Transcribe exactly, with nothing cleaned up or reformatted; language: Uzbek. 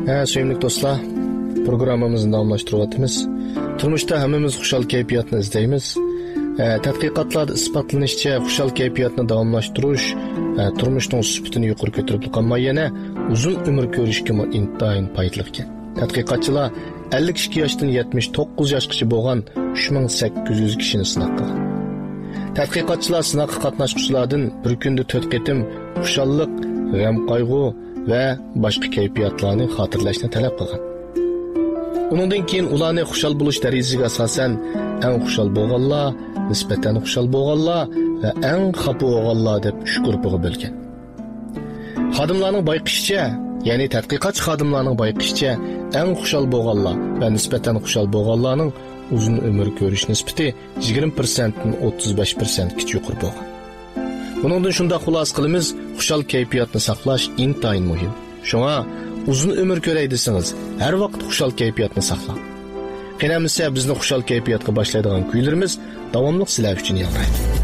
Ha, sevimli dostlar, programmamızı davamlaştırıyoruz. Turmuşda hammamiz xushal kayfiyatni izlaymiz. E, tadqiqotlarda isbotlanishicha, xushal kayfiyatni davomlashtirish e, turmushning sifatini yuqori ko'tarib qolmay yana uzun umr ko'rishga intayin foydali ekan. Tadqiqotchilar ellik ikki yoshdan yetmish to'qqiz yoshgacha bo'lgan uch ming sakkiz yuz kishini sinab qilgan. Tadqiqotchilar sinoqqa qatnashuvchilardan bir kunda to'rt qatim xushallik, g'am qayg'u va boshqa kayfiyatlarni xotirlashni talab qilgan. Uningdan keyin ularni xushal bo'lish darajasiga asosan eng xushal bo'lganlar, nisbatan xushal bo'lganlar va eng xafa bo'lganlar deb uch guruhga bo'lgan. Xodimlarning bayqishicha, ya'ni tadqiqotchi xodimlarning bayqishicha eng xushal bo'lganlar va nisbatan xushal bo'lganlarning uzun umr ko'rish nisbati yigirma prosentdan o'ttiz besh prosentgacha yuqori bo'lgan. Buningdan shunda xulosa qilamiz, xushal kayfiyatni saqlash intayin muhim. Shunga uzun umr ko'ray desangiz, har vaqt xushal kayfiyatni saqlang. Qanamisa bizni xushal kayfiyatga boshlaydigan kuylarimiz davomli sizlar uchun yangraydi.